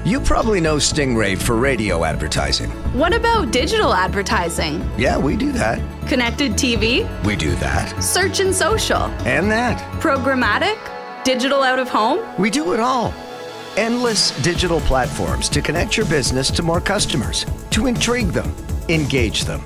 You probably know Stingray for radio advertising. What about digital advertising? Yeah, we do that. Connected TV? We do that. Search and social? And that. Programmatic? Digital out of home? We do it all. Endless digital platforms to connect your business to more customers, to intrigue them, engage them,